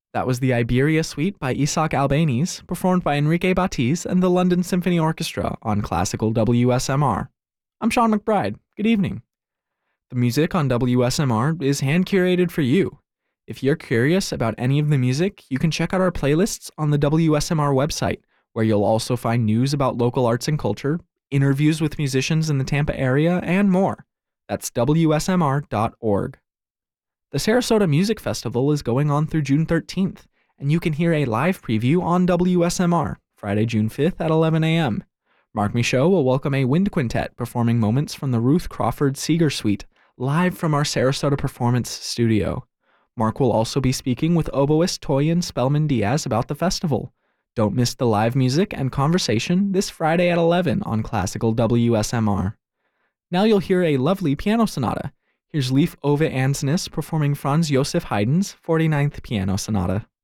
That was the Iberia Suite by Isaac Albéniz, performed by Enrique Batiz and the London Symphony Orchestra on Classical WSMR. I'm Sean McBride. Good evening. The music on WSMR is hand-curated for you. If you're curious about any of the music, you can check out our playlists on the WSMR website, where you'll also find news about local arts and culture, interviews with musicians in the Tampa area, and more. That's WSMR.org. The Sarasota Music Festival is going on through June 13th, and you can hear a live preview on WSMR, Friday, June 5th at 11 a.m. Mark Michaud will welcome a wind quintet performing moments from the Ruth Crawford Seeger Suite, live from our Sarasota Performance Studio. Mark will also be speaking with oboist Toyin Spellman Diaz about the festival. Don't miss the live music and conversation this Friday at 11 on Classical WSMR. Now you'll hear a lovely piano sonata. Here's Leif Ove Ansnes performing Franz Josef Haydn's 49th Piano Sonata.